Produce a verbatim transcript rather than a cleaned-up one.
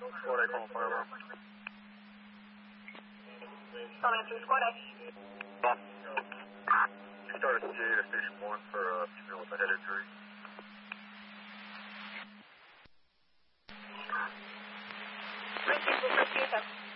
Squad eight, calling fire alarm. Calling through Squad eight. Stop. Started C eight at Station one for a female with a head injury. Proceed, proceed.